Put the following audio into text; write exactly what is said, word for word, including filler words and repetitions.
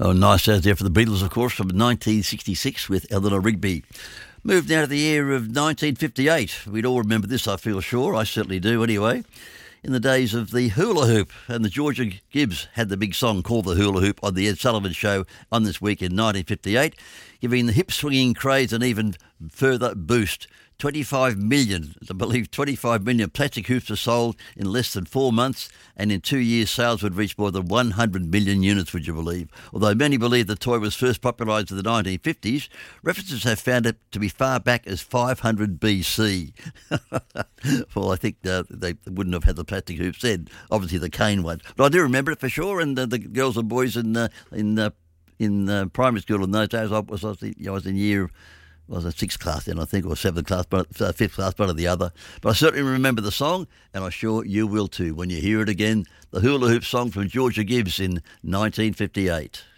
Oh, nice out there for the Beatles, of course, from nineteen sixty-six with Eleanor Rigby. Moved now to the year of nineteen fifty-eight. We'd all remember this, I feel sure. I certainly do anyway. In the days of the hula hoop, and the Georgia Gibbs had the big song called The Hula Hoop on the Ed Sullivan Show on this week in nineteen fifty-eight, giving the hip-swinging craze an even further boost. twenty-five million, I believe twenty-five million plastic hoops were sold in less than four months, and in two years sales would reach more than one hundred million units, would you believe? Although many believe the toy was first popularised in the nineteen fifties, references have found it to be far back as five hundred B C. Well, I think uh, they wouldn't have had the plastic hoops then, obviously the cane ones. But I do remember it for sure, and uh, the girls and boys in uh, in uh, in uh, primary school in those days, I was, I was, I was in year... Well, I was a sixth class then, I think, or seventh class, but uh, fifth class, one or the other. But I certainly remember the song, and I'm sure you will too when you hear it again. The Hula Hoop song from Georgia Gibbs in nineteen fifty-eight.